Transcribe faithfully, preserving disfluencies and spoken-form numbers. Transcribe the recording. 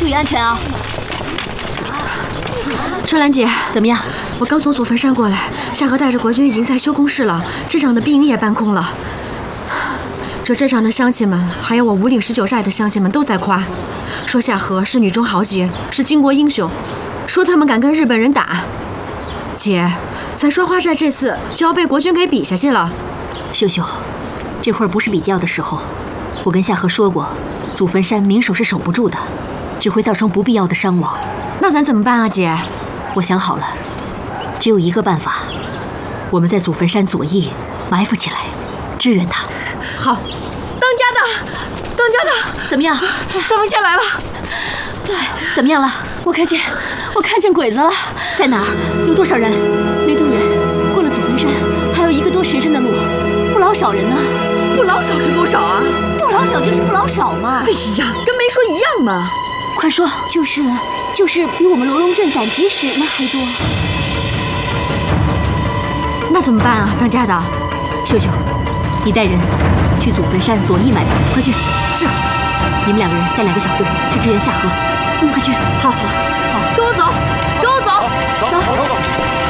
注意安全啊！ 春兰姐， 怎么样？ 我刚从祖坟山过来，夏荷带着国军已经在修工事了，镇上的兵营也搬空了。这镇上的乡亲们，还有我五岭十九寨的乡亲们都在夸，说夏荷是女中豪杰，是巾帼英雄，说他们敢跟日本人打。姐，咱双花寨这次就要被国军给比下去了。 秀秀，这会儿不是比较的时候。我跟夏荷说过，祖坟山明守是守不住的，只会造成不必要的伤亡。 那咱怎么办啊，姐？ 我想好了，只有一个办法，我们在祖坟山左翼埋伏起来，支援他。 好。 当家的，当家的， 怎么样？ 咱们先来了。 怎么样了？ 我看见，我看见鬼子了。 在哪儿？有多少人？ 没多人，过了祖坟山还有一个多时辰的路，不老少人呢。 不老少是多少啊？ 不老少就是不老少嘛。 哎呀，跟没说一样嘛。 快说。 就是就是比我们罗龙镇赶集时那还多。 那怎么办啊，当家的？ 秀秀，你带人去祖坟山左翼埋伏，快去！ 是。 你们两个人带两个小队去支援夏荷，嗯，快去！ 好， 好，跟我走，跟我走， 走走走走。